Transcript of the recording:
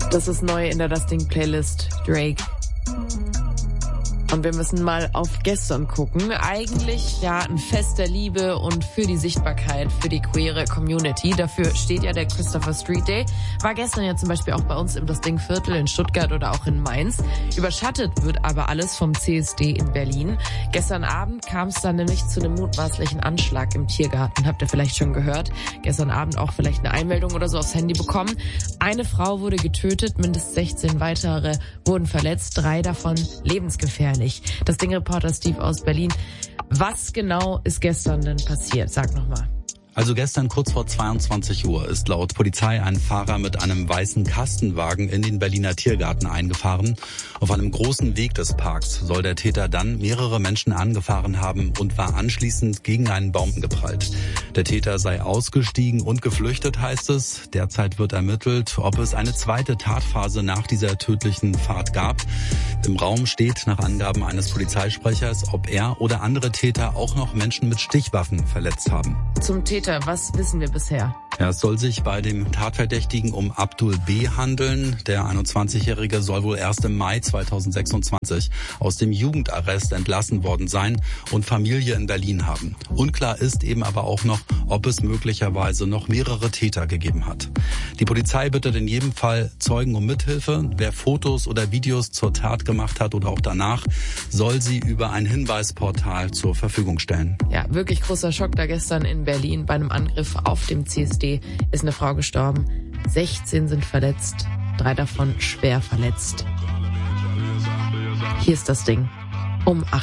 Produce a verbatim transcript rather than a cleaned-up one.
Das ist neu in der Das Ding-Playlist, Drake. Und wir müssen mal auf gestern gucken. Eigentlich ja ein Fest der Liebe und für die Sichtbarkeit, für die queere Community. Dafür steht ja der Christopher Street Day. War gestern ja zum Beispiel auch bei uns im Das Ding Viertel in Stuttgart oder auch in Mainz. Überschattet wird aber alles vom C S D in Berlin. Gestern Abend kam es dann nämlich zu einem mutmaßlichen Anschlag im Tiergarten. Habt ihr vielleicht schon gehört? Gestern Abend auch vielleicht eine Einmeldung oder so aufs Handy bekommen. Eine Frau wurde getötet, mindestens sechzehn weitere wurden verletzt, drei davon lebensgefährlich. Das Ding-Reporter Steve aus Berlin. Was genau ist gestern denn passiert? Sag nochmal. Also gestern kurz vor zweiundzwanzig Uhr ist laut Polizei ein Fahrer mit einem weißen Kastenwagen in den Berliner Tiergarten eingefahren. Auf einem großen Weg des Parks soll der Täter dann mehrere Menschen angefahren haben und war anschließend gegen einen Baum geprallt. Der Täter sei ausgestiegen und geflüchtet, heißt es. Derzeit wird ermittelt, ob es eine zweite Tatphase nach dieser tödlichen Fahrt gab. Im Raum steht nach Angaben eines Polizeisprechers, ob er oder andere Täter auch noch Menschen mit Stichwaffen verletzt haben. Zum Täter, was wissen wir bisher? Ja, es soll sich bei dem Tatverdächtigen um Abdul B. handeln. Der einundzwanzigjährige soll wohl erst im Mai zweitausendsechsundzwanzig aus dem Jugendarrest entlassen worden sein und Familie in Berlin haben. Unklar ist eben aber auch noch, ob es möglicherweise noch mehrere Täter gegeben hat. Die Polizei bittet in jedem Fall Zeugen um Mithilfe. Wer Fotos oder Videos zur Tat gemacht hat oder auch danach, soll sie über ein Hinweisportal zur Verfügung stellen. Ja, wirklich großer Schock da gestern in Berlin. Bei einem Angriff auf dem C S D ist eine Frau gestorben. sechzehn sind verletzt, drei davon schwer verletzt. Hier ist das Ding um acht.